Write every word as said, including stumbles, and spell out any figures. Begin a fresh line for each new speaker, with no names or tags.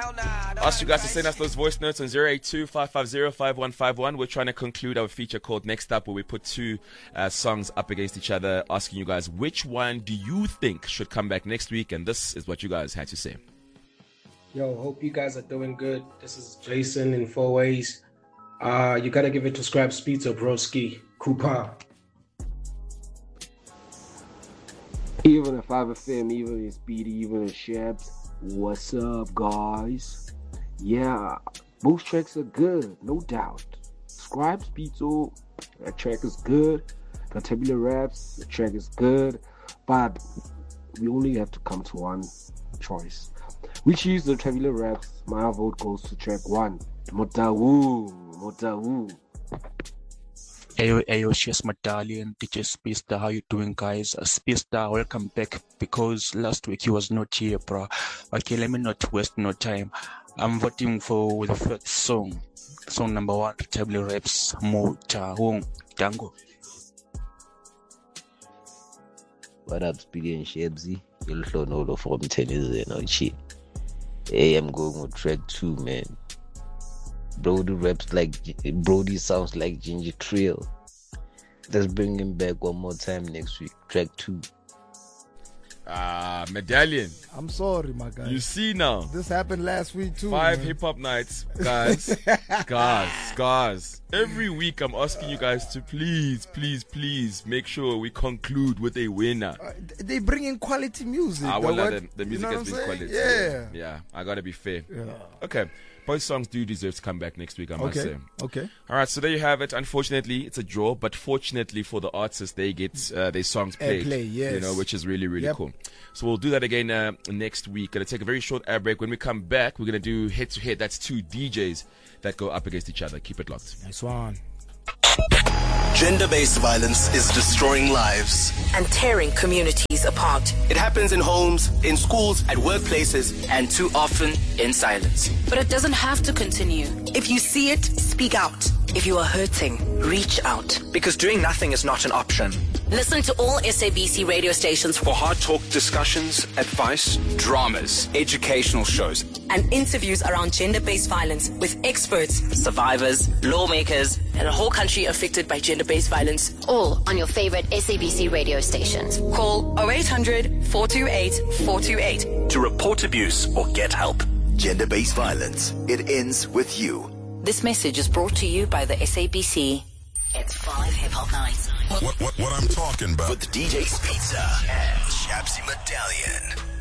Ask you guys to send us those voice notes on zero eight two, five five zero, five one five one. We're trying to conclude our feature called Next Up, where we put two uh, songs up against each other, asking you guys which one do you think should come back next week, and this is what you guys had to say.
Yo, hope you guys are doing good. This is Jason in Four Ways. Uh, you gotta give it to Scrap Speeds or Broski. Koopa.
Even if five F M, even if Speedy, even if Shabs, what's up, guys? Yeah, both tracks are good, no doubt. Scribe Speedo, that track is good. The Tabula Raps, the track is good. But we only have to come to one choice. Which is the Tabula Raps. My vote goes to track one. Motawu, Motawu.
Ayo, Ayo, Chess Medallion, D J Speedster, how you doing, guys? Uh, Speedster, welcome back, because last week he was not here, bro. Okay, let me not waste no time. I'm voting for the first song, song number one, Tabula Raps, Motawu, Dango.
What up, Speedy and Shabsy? You'll show no from tennis and shit. Hey, I'm going with track two, man. Brody raps like Brody sounds like Ginger Trail. Let's bring him back one more time next week. Track two.
Ah, uh, Medallion.
I'm sorry, my guy.
You see now.
This happened last week too.
Five
man.
hip hop nights, guys. guys, guys. Every week I'm asking you guys to please, please, please make sure we conclude with a winner.
Uh, they bring in quality music.
Ah, well,
though,
the, the music
you know
has been quality.
Yeah.
Yeah, I gotta be fair.
Yeah.
Okay. Both songs do deserve to come back next week, I must
okay.
say.
Okay.
All right, so there you have it. Unfortunately, it's a draw, but fortunately for the artists, they get uh, their songs played.
Play, yes.
You know, which is really, really
yep.
cool. So we'll do that again uh, next week. Gonna take a very short air break. When we come back, we're gonna do head to head. That's two D Js that go up against each other. Keep it locked.
Nice one.
Gender-based violence is destroying lives
and tearing communities apart.
It happens in homes, in schools, at workplaces, and too often in silence.
But it doesn't have to continue. If you see it, speak out. If you are hurting, reach out.
Because doing nothing is not an option.
Listen to all S A B C radio stations
for hard talk discussions, advice, dramas, educational shows,
and interviews around gender-based violence with experts, survivors, lawmakers, and a whole country affected by gender-based violence.
All on your favorite S A B C radio stations.
Call oh eight hundred, four two eight, four two eight
to report abuse or get help. Gender-based violence. It ends with you.
This message is brought to you by the S A B C. It's five hip hop nights.
What, what, what I'm talking about.
With D J Speedster and Shabsy Medallion.